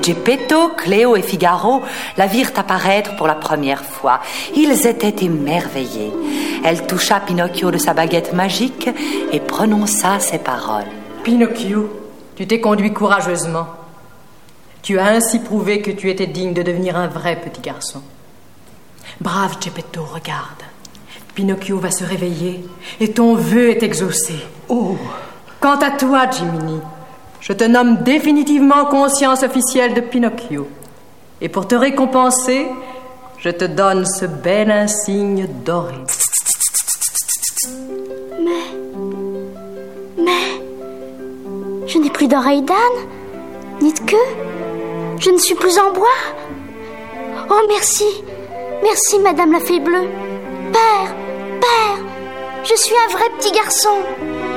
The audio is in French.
Geppetto, Cléo et Figaro la virent apparaître pour la première fois. Ils étaient émerveillés. Elle toucha Pinocchio de sa baguette magique et prononça ces paroles. Pinocchio, tu t'es conduit courageusement. Tu as ainsi prouvé que tu étais digne de devenir un vrai petit garçon. Brave Geppetto, regarde. Pinocchio va se réveiller et ton vœu est exaucé. Oh. Quant à toi, Jiminy, je te nomme définitivement conscience officielle de Pinocchio. Et pour te récompenser, je te donne ce bel insigne doré. Mais... je n'ai plus d'oreilles d'âne, ni de queue. Je ne suis plus en bois. Oh, merci. Merci, Madame la Fée Bleue. Père, je suis un vrai petit garçon.